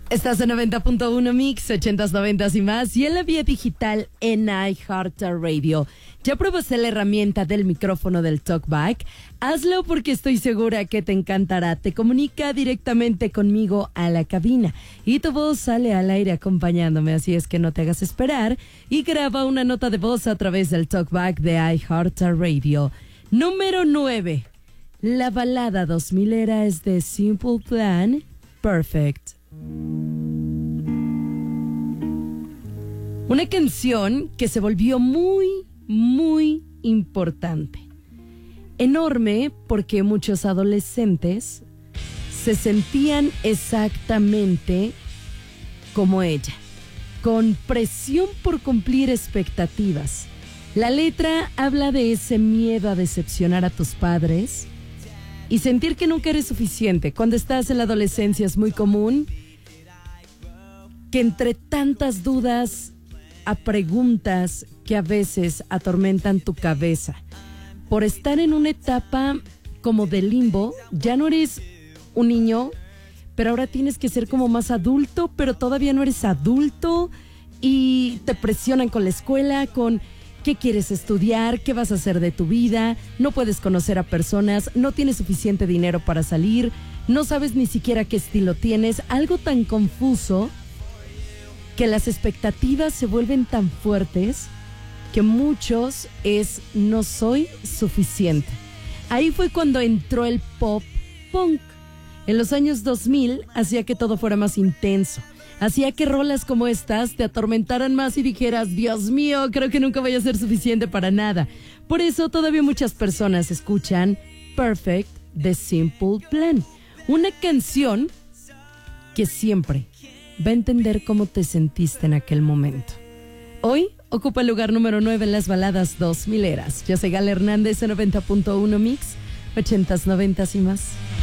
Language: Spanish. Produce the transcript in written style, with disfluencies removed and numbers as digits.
Estás en 90.1 Mix, 80s, 90s y más, y en la vía digital en iHeartRadio. ¿Ya probaste la herramienta del micrófono del TalkBack? Hazlo porque estoy segura que te encantará. Te comunica directamente conmigo a la cabina y tu voz sale al aire acompañándome, así es que no te hagas esperar y graba una nota de voz a través del TalkBack de iHeartRadio. Número 9. La balada 2000era es de Simple Plan, Perfect. Una canción que se volvió muy importante. Enorme porque muchos adolescentes se sentían exactamente como ella, con presión por cumplir expectativas. La letra habla de ese miedo a decepcionar a tus padres y sentir que nunca eres suficiente. Cuando estás en la adolescencia es muy común que entre tantas dudas a preguntas que a veces atormentan tu cabeza, por estar en una etapa como de limbo, ya no eres un niño, pero ahora tienes que ser como más adulto, pero todavía no eres adulto y te presionan con la escuela, con qué quieres estudiar, qué vas a hacer de tu vida, no puedes conocer a personas, no tienes suficiente dinero para salir, no sabes ni siquiera qué estilo tienes, algo tan confuso que las expectativas se vuelven tan fuertes que muchos es no soy suficiente. Ahí fue cuando entró el pop punk. En los años 2000 hacía que todo fuera más intenso. Hacía que rolas como estas te atormentaran más y dijeras, Dios mío, creo que nunca voy a ser suficiente para nada. Por eso todavía muchas personas escuchan Perfect de Simple Plan. Una canción que siempre va a entender cómo te sentiste en aquel momento. Hoy ocupa el lugar número 9 en las baladas 2000eras. Yo soy Gala Hernández en 90.1 Mix, 80s, 90s y más.